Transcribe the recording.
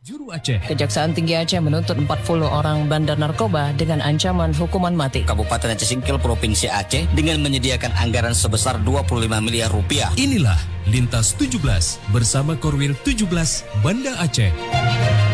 Juru Aceh. Kejaksaan Tinggi Aceh menuntut 40 orang bandar narkoba dengan ancaman hukuman mati. Kabupaten Aceh Singkil Provinsi Aceh dengan menyediakan anggaran sebesar 25 miliar rupiah. Inilah Lintas 17 bersama Korwil 17 Banda Aceh.